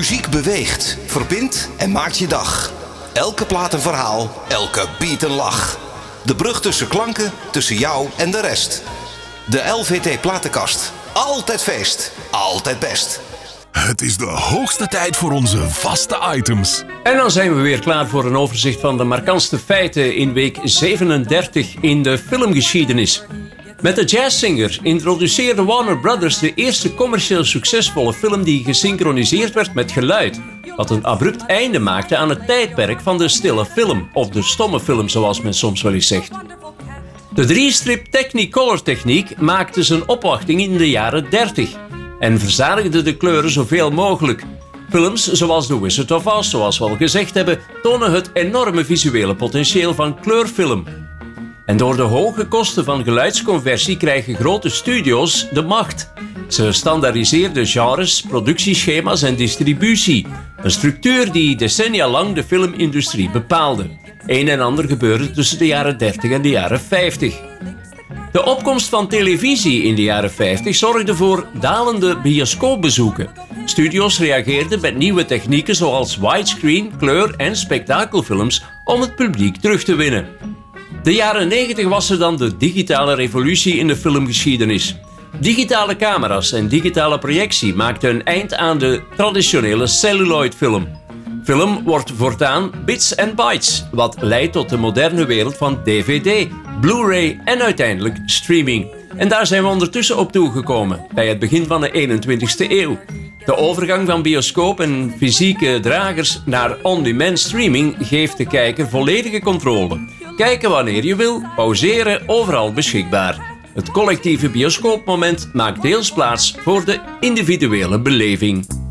Muziek beweegt, verbindt en maakt je dag. Elke plaat een verhaal, elke beat een lach. De brug tussen klanken, tussen jou en de rest. De LVT Platenkast. Altijd feest, altijd best. Het is de hoogste tijd voor onze vaste items. En dan zijn we weer klaar voor een overzicht van de markantste feiten in week 37 in de filmgeschiedenis. Met The Jazz Singer introduceerde Warner Brothers de eerste commercieel succesvolle film die gesynchroniseerd werd met geluid, wat een abrupt einde maakte aan het tijdperk van de stille film, of de stomme film zoals men soms wel eens zegt. De 3-strip Technicolor techniek maakte zijn opwachting in de jaren 30 en verzadigde de kleuren zoveel mogelijk. Films zoals The Wizard of Oz, zoals we al gezegd hebben, tonen het enorme visuele potentieel van kleurfilm. En door de hoge kosten van geluidsconversie krijgen grote studio's de macht. Ze standaardiseerden genres, productieschema's en distributie. Een structuur die decennia lang de filmindustrie bepaalde. Een en ander gebeurde tussen de jaren 30 en de jaren 50. De opkomst van televisie in de jaren 50 zorgde voor dalende bioscoopbezoeken. Studio's reageerden met nieuwe technieken zoals widescreen, kleur- en spektakelfilms om het publiek terug te winnen. De jaren 90 was er dan de digitale revolutie in de filmgeschiedenis. Digitale camera's en digitale projectie maakten een eind aan de traditionele celluloidfilm. Film wordt voortaan bits en bytes, wat leidt tot de moderne wereld van DVD, Blu-ray en uiteindelijk streaming. En daar zijn we ondertussen op toegekomen, bij het begin van de 21ste eeuw. De overgang van bioscoop en fysieke dragers naar on-demand streaming geeft de kijker volledige controle. Kijken wanneer je wil, pauzeren overal beschikbaar. Het collectieve bioscoopmoment maakt deels plaats voor de individuele beleving.